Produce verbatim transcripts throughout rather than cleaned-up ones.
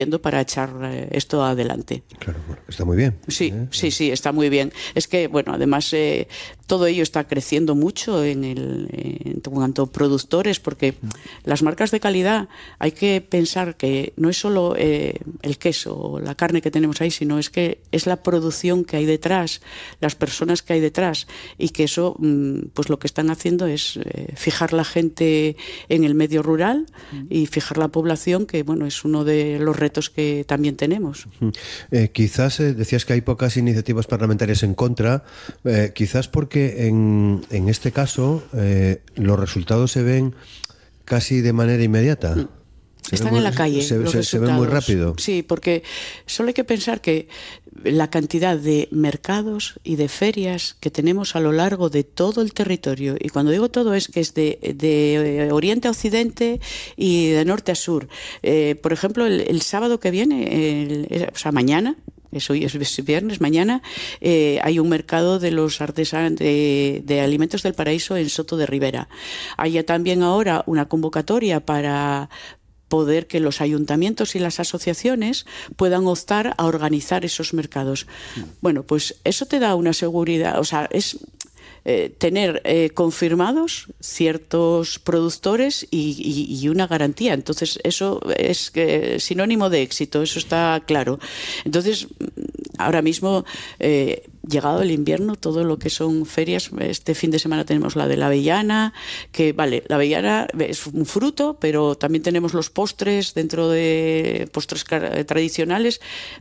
para echar esto adelante. Claro, bueno, está muy bien. Sí, ¿eh? sí, sí, está muy bien. Es que, bueno, además eh, todo ello está creciendo mucho en, el, en cuanto a productores, porque las marcas de calidad hay que pensar que no es solo eh, el queso o la carne que tenemos ahí, sino es que es la producción que hay detrás, las personas que hay detrás, y que eso, pues lo que están haciendo es eh, fijar la gente en el medio rural y fijar la población, que, bueno, es uno de los retos que también tenemos. Eh, quizás eh, decías que hay pocas iniciativas parlamentarias en contra, eh, quizás porque en, en este caso eh, los resultados se ven casi de manera inmediata. Mm. Se Están muy, en la calle se, los se, resultados. Se ven muy rápido. Sí, porque solo hay que pensar que la cantidad de mercados y de ferias que tenemos a lo largo de todo el territorio, y cuando digo todo es que es de, de oriente a occidente y de norte a sur. Eh, por ejemplo, el, el sábado que viene, el, o sea, mañana, es hoy, es viernes, mañana eh, hay un mercado de los artesanos de, de alimentos del paraíso en Soto de Ribera. Hay también ahora una convocatoria para poder que los ayuntamientos y las asociaciones puedan optar a organizar esos mercados. Bueno, pues eso te da una seguridad, o sea, es eh, tener eh, confirmados ciertos productores y, y, y una garantía. Entonces, eso es que, sinónimo de éxito, eso está claro. Entonces, ahora mismo, eh, llegado el invierno, todo lo que son ferias, este fin de semana tenemos la de la avellana, que vale, la avellana es un fruto, pero también tenemos los postres dentro de postres tradicionales.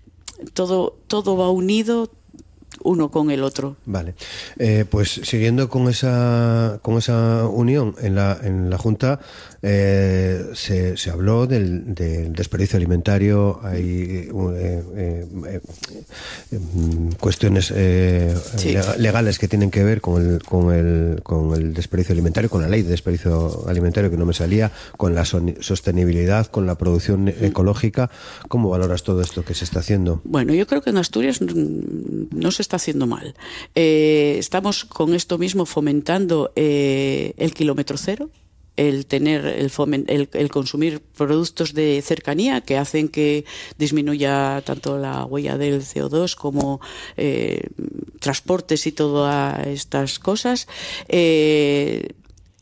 Todo, todo va unido uno con el otro. Vale, eh, pues siguiendo con esa con esa unión en la en la Junta eh, se, se habló del, del desperdicio alimentario. Hay eh, eh, eh, eh, cuestiones eh, sí. legales que tienen que ver con el con el con el desperdicio alimentario, con la ley de desperdicio alimentario que no me salía, con la sostenibilidad, con la producción mm. ecológica. ¿Cómo valoras todo esto que se está haciendo? Bueno, yo creo que en Asturias no se está haciendo mal. Eh, estamos con esto mismo fomentando eh, el kilómetro cero, el tener el, foment, el, el consumir productos de cercanía que hacen que disminuya tanto la huella del C O dos como eh, transportes y todas estas cosas. Eh,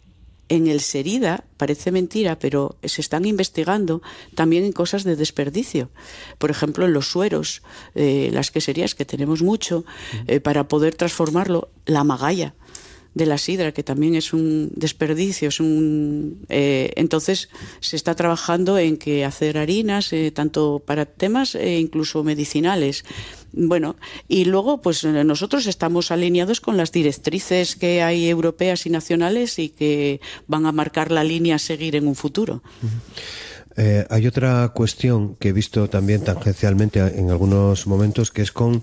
En el Serida, parece mentira, pero se están investigando también en cosas de desperdicio. Por ejemplo, en los sueros, eh, las queserías, que tenemos mucho, eh, para poder transformarlo, la magalla de la sidra, que también es un desperdicio, es un eh, entonces se está trabajando en que hacer harinas, eh, tanto para temas eh, incluso medicinales. Bueno, y luego pues nosotros estamos alineados con las directrices que hay europeas y nacionales y que van a marcar la línea a seguir en un futuro. Uh-huh. Eh, hay otra cuestión que he visto también tangencialmente en algunos momentos, que es con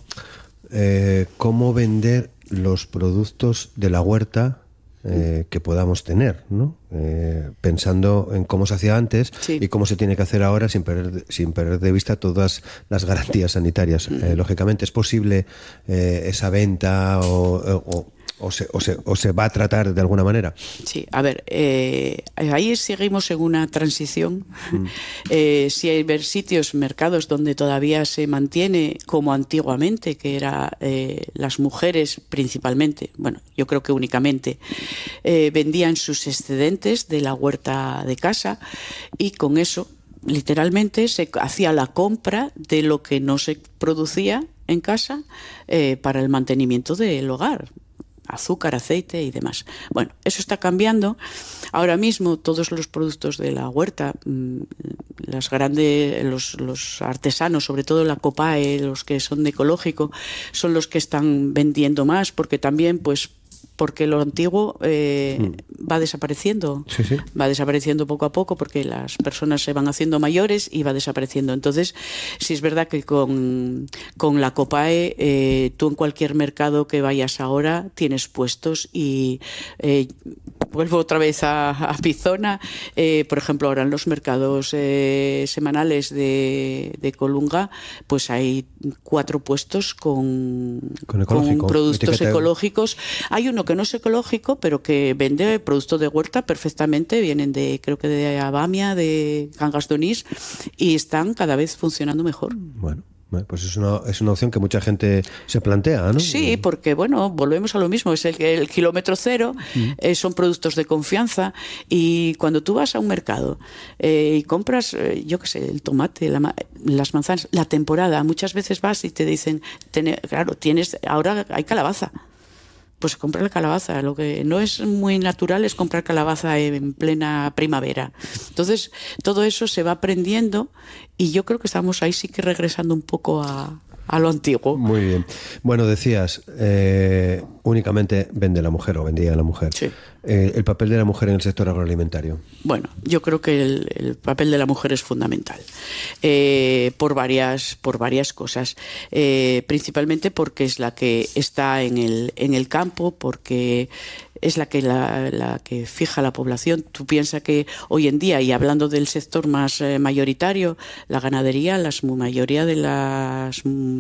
eh, cómo vender los productos de la huerta eh, que podamos tener, ¿no? Eh, pensando en cómo se hacía antes sí. y cómo se tiene que hacer ahora sin perder, sin perder de vista todas las garantías sanitarias. Mm. Eh, lógicamente, ¿es posible eh, esa venta o, o, o, se, o, se, o se va a tratar de alguna manera? Sí, a ver, eh, ahí seguimos en una transición. Mm. Eh, si hay ver sitios, mercados donde todavía se mantiene como antiguamente, que era eh, las mujeres principalmente, bueno, yo creo que únicamente, eh, vendían sus excedentes de la huerta de casa y con eso literalmente se hacía la compra de lo que no se producía en casa eh, para el mantenimiento del hogar. Azúcar, aceite y demás. Bueno, eso está cambiando. Ahora mismo todos los productos de la huerta, las grandes, los, los artesanos, sobre todo la COPAE, los que son de ecológico, son los que están vendiendo más, porque también pues porque lo antiguo eh, mm. va desapareciendo, sí, sí. va desapareciendo poco a poco porque las personas se van haciendo mayores y va desapareciendo. Entonces, sí es verdad que con, con la COPAE, eh, tú en cualquier mercado que vayas ahora tienes puestos y eh, vuelvo otra vez a, a Pizona, eh, por ejemplo, ahora en los mercados eh, semanales de, de Colunga, pues hay cuatro puestos con, con, con productos ecológicos. Hay uno bueno, que no es ecológico, pero que vende productos de huerta perfectamente, vienen de, creo que de Abamia, de Cangas de Onís, y están cada vez funcionando mejor. Bueno. Pues es una, es una opción que mucha gente se plantea, ¿no? Sí, porque, bueno, volvemos a lo mismo, es el, el kilómetro cero, mm. eh, son productos de confianza, y cuando tú vas a un mercado eh, y compras, eh, yo qué sé, el tomate, la, las manzanas, la temporada, muchas veces vas y te dicen, ten, claro, tienes, ahora hay calabaza. Pues compra la calabaza. Lo que no es muy natural es comprar calabaza en plena primavera. Entonces, todo eso se va aprendiendo, y yo creo que estamos ahí sí que regresando un poco a, a lo antiguo. Muy bien. Bueno, decías, eh, únicamente vende la mujer o vendía la mujer. Sí. Eh, el papel de la mujer en el sector agroalimentario. Bueno, yo creo que el, el papel de la mujer es fundamental, eh, por varias por varias cosas, eh, principalmente porque es la que está en el en el campo, porque es la que la, la que fija la población. Tú piensas que hoy en día, y hablando del sector más eh, mayoritario, la ganadería, la mayoría de las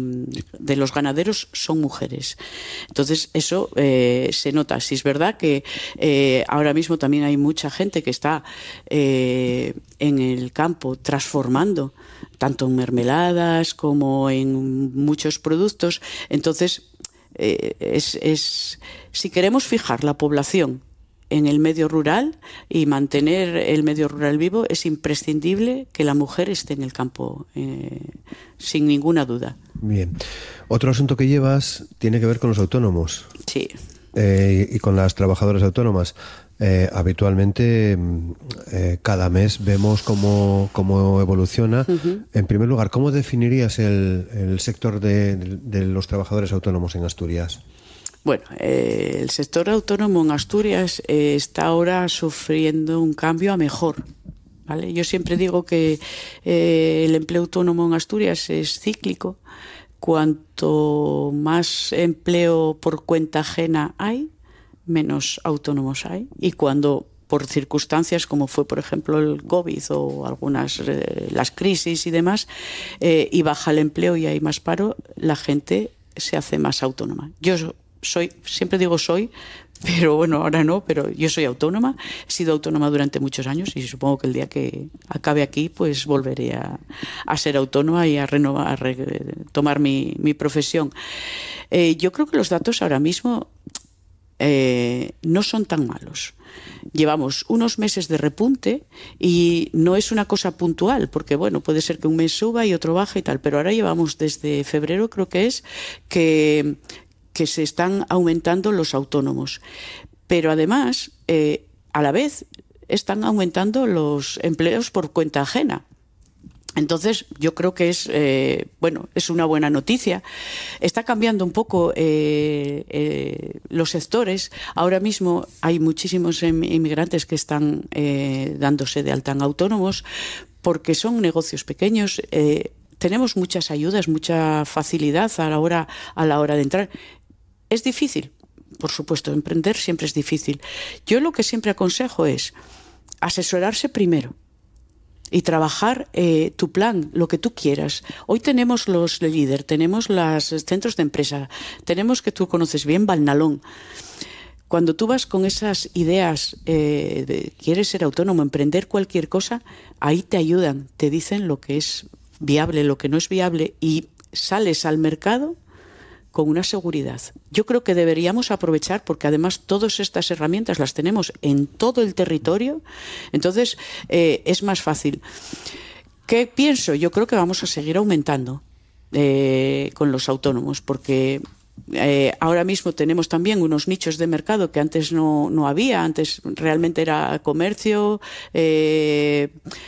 de los ganaderos son mujeres. Entonces eso eh, se nota. Si es verdad que eh, ahora mismo también hay mucha gente que está eh, en el campo transformando, tanto en mermeladas como en muchos productos. Entonces Eh, es, es, si queremos fijar la población en el medio rural y mantener el medio rural vivo, es imprescindible que la mujer esté en el campo, eh, sin ninguna duda. Bien. Otro asunto que llevas tiene que ver con los autónomos. Sí. Eh, y con las trabajadoras autónomas. Eh, habitualmente eh, cada mes vemos cómo, cómo evoluciona. Uh-huh. En primer lugar, ¿cómo definirías el, el sector de, de los trabajadores autónomos en Asturias? Bueno, eh, el sector autónomo en Asturias eh, está ahora sufriendo un cambio a mejor, ¿vale? Yo siempre digo que eh, el empleo autónomo en Asturias es cíclico. Cuanto más empleo por cuenta ajena hay, menos autónomos hay, y cuando por circunstancias como fue por ejemplo el COVID o algunas eh, las crisis y demás, eh, y baja el empleo y hay más paro, la gente se hace más autónoma. Yo soy, siempre digo soy, pero bueno, ahora no, pero yo soy autónoma, he sido autónoma durante muchos años, y supongo que el día que acabe aquí pues volveré a, a ser autónoma y a renovar, a re, tomar mi, mi profesión. Eh, yo creo que los datos ahora mismo Eh, no son tan malos. Llevamos unos meses de repunte y no es una cosa puntual, porque bueno, puede ser que un mes suba y otro baje y tal, pero ahora llevamos desde febrero, creo que es, que, que se están aumentando los autónomos. Pero además, eh, a la vez, están aumentando los empleos por cuenta ajena. Entonces, yo creo que es eh, bueno, es una buena noticia. Está cambiando un poco eh, eh, los sectores. Ahora mismo hay muchísimos inmigrantes que están eh, dándose de alta en autónomos porque son negocios pequeños. Eh, tenemos muchas ayudas, mucha facilidad a la hora, a la hora de entrar. Es difícil, por supuesto, emprender siempre es difícil. Yo lo que siempre aconsejo es asesorarse primero y trabajar eh, tu plan, lo que tú quieras. Hoy tenemos los líder, tenemos los centros de empresa, tenemos, que tú conoces bien, Valnalón. Cuando tú vas con esas ideas, eh, de, quieres ser autónomo, emprender cualquier cosa, ahí te ayudan, te dicen lo que es viable, lo que no es viable, y sales al mercado con una seguridad. Yo creo que deberíamos aprovechar, porque además todas estas herramientas las tenemos en todo el territorio, entonces eh, es más fácil. ¿Qué pienso? Yo creo que vamos a seguir aumentando eh, con los autónomos, porque Eh, ahora mismo tenemos también unos nichos de mercado que antes no, no había. Antes realmente era comercio eh,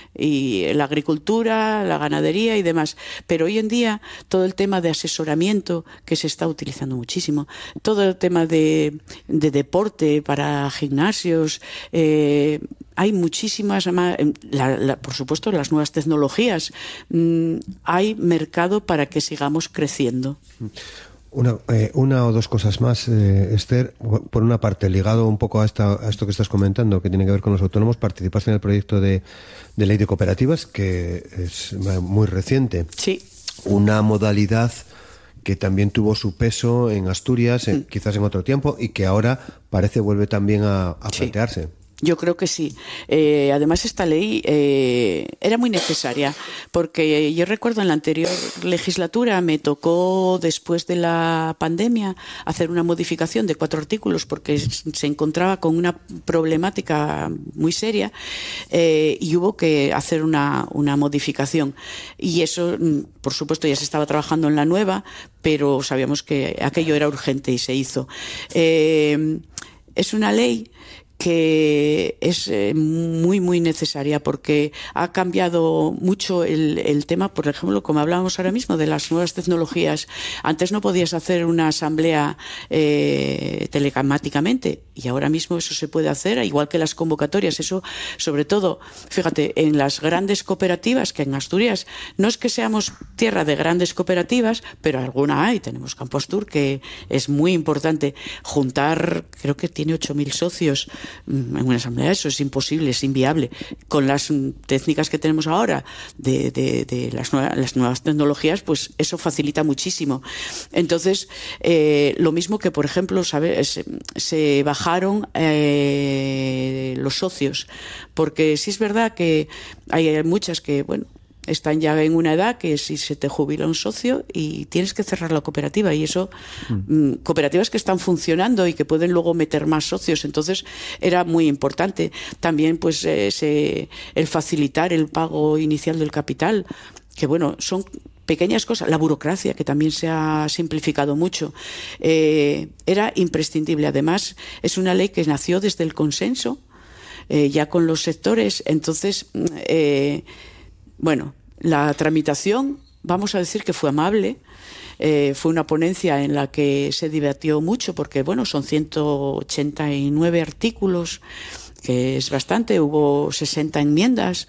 y la agricultura, la ganadería y demás, pero hoy en día todo el tema de asesoramiento, que se está utilizando muchísimo, todo el tema de, de deporte para gimnasios, eh, hay muchísimas más, la, la, por supuesto las nuevas tecnologías, mmm, hay mercado para que sigamos creciendo. Una, eh, una o dos cosas más, eh, Esther. Por una parte, ligado un poco a, esta, a esto que estás comentando, que tiene que ver con los autónomos, participaste en el proyecto de, de ley de cooperativas, que es muy reciente. Sí. Una modalidad que también tuvo su peso en Asturias, en, mm. quizás en otro tiempo, y que ahora parece vuelve también a, a sí. plantearse. Yo creo que sí. Eh, además, esta ley eh, era muy necesaria, porque yo recuerdo en la anterior legislatura me tocó, después de la pandemia, hacer una modificación de cuatro artículos porque se encontraba con una problemática muy seria eh, y hubo que hacer una, una modificación. Y eso, por supuesto, ya se estaba trabajando en la nueva, pero sabíamos que aquello era urgente y se hizo. Eh, es una ley que es eh, muy, muy necesaria porque ha cambiado mucho el, el tema, por ejemplo, como hablábamos ahora mismo, de las nuevas tecnologías. Antes no podías hacer una asamblea eh, telemáticamente y ahora mismo eso se puede hacer, igual que las convocatorias. Eso, sobre todo, fíjate, en las grandes cooperativas, que en Asturias no es que seamos tierra de grandes cooperativas, pero alguna hay. Tenemos Campo Astur, que es muy importante. Juntar, creo que tiene ocho mil socios en una asamblea, eso es imposible, es inviable. Con las técnicas que tenemos ahora de, de, de las, nuevas, las nuevas tecnologías, pues eso facilita muchísimo. Entonces, eh, lo mismo que, por ejemplo, ¿sabes? Se, se bajaron eh, los socios, porque sí es verdad que hay muchas que, bueno, están ya en una edad que si se te jubila un socio y tienes que cerrar la cooperativa, y eso, mm. cooperativas que están funcionando y que pueden luego meter más socios, entonces era muy importante. También pues eh, se, el facilitar el pago inicial del capital, que bueno, son pequeñas cosas, la burocracia, que también se ha simplificado mucho, eh, era imprescindible. Además, es una ley que nació desde el consenso, eh, ya con los sectores, entonces eh, bueno, la tramitación, vamos a decir que fue amable. Eh, fue una ponencia en la que se debatió mucho porque, bueno, son ciento ochenta y nueve artículos, que es bastante, hubo sesenta enmiendas,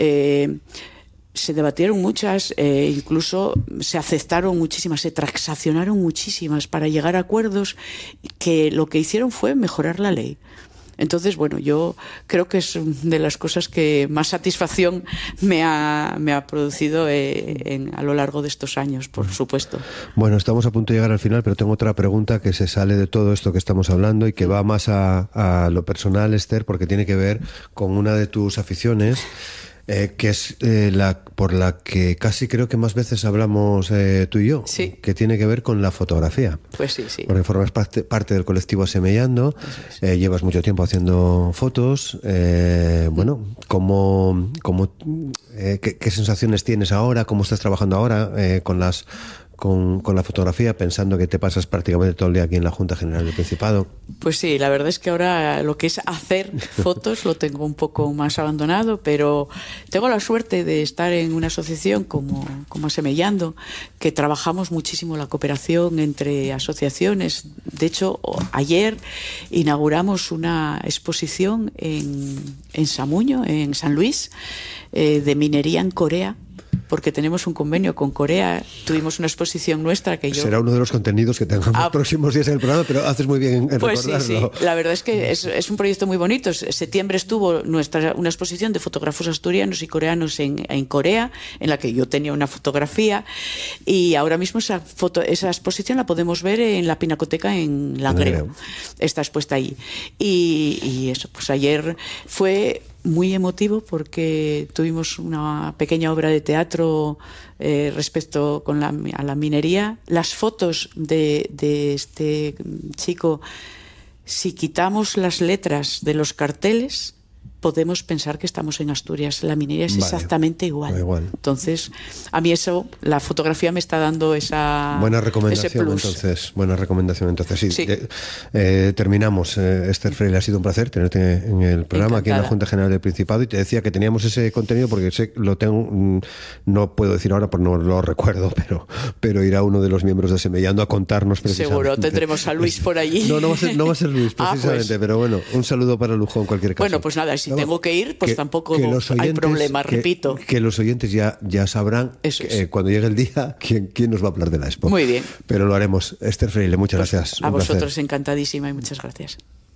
eh, se debatieron muchas, eh, incluso se aceptaron muchísimas, se transaccionaron muchísimas para llegar a acuerdos que lo que hicieron fue mejorar la ley. Entonces, bueno, yo creo que es de las cosas que más satisfacción me ha, me ha producido eh, en, a lo largo de estos años, por supuesto. Bueno, estamos a punto de llegar al final, pero tengo otra pregunta que se sale de todo esto que estamos hablando y que va más a, a lo personal, Esther, porque tiene que ver con una de tus aficiones, Eh, que es eh, la por la que casi creo que más veces hablamos eh, tú y yo, sí. que tiene que ver con la fotografía. Pues sí, sí. Porque formas parte, parte del colectivo Asemellando, es. eh, llevas mucho tiempo haciendo fotos. Eh, bueno, ¿cómo, cómo, eh, qué, qué sensaciones tienes ahora? ¿Cómo estás trabajando ahora eh, con las Con, con la fotografía, pensando que te pasas prácticamente todo el día aquí en la Junta General del Principado? Pues sí, la verdad es que ahora lo que es hacer fotos lo tengo un poco más abandonado, pero tengo la suerte de estar en una asociación como, como Asemellando, que trabajamos muchísimo la cooperación entre asociaciones. De hecho, ayer inauguramos una exposición en, en Samuño, en San Luis, eh, de minería en Corea, porque tenemos un convenio con Corea. Tuvimos una exposición nuestra que yo... Será uno de los contenidos que tengamos ah, próximos días en el programa, pero haces muy bien en pues recordarlo. Sí, sí. La verdad es que es, es un proyecto muy bonito. En septiembre estuvo nuestra una exposición de fotógrafos asturianos y coreanos en, en Corea, en la que yo tenía una fotografía, y ahora mismo esa, foto, esa exposición la podemos ver en la Pinacoteca en Langreo. Está expuesta ahí. Y, y eso, pues ayer fue muy emotivo porque tuvimos una pequeña obra de teatro eh, respecto con la, a la minería. Las fotos de, de este chico, si quitamos las letras de los carteles, podemos pensar que estamos en Asturias. La minería es vale, exactamente igual. igual. Entonces, a mí eso, la fotografía me está dando esa buena recomendación. Ese plus. Entonces, buena recomendación. Entonces, sí. sí. De, eh, terminamos. Eh, Esther Freile, ha sido un placer tenerte en el programa. Encantada. Aquí en la Junta General del Principado, y te decía que teníamos ese contenido porque sé, lo tengo, no puedo decir ahora porque no lo recuerdo, pero, pero irá uno de los miembros de Asemellando a contarnos precisamente. Seguro, tendremos a Luis por allí. No, no va a ser, no va a ser Luis precisamente, ah, pues. Pero bueno, un saludo para Lujo en cualquier caso. Bueno, pues nada, si Si tengo que ir, pues que, tampoco que oyentes, hay problema, que, repito. Que los oyentes ya, ya sabrán Eso es. que, eh, cuando llegue el día quién, quién nos va a hablar de la Expo. Muy bien. Pero lo haremos. Esther Freile, muchas pues gracias. A Un vosotros placer. Encantadísima y muchas gracias.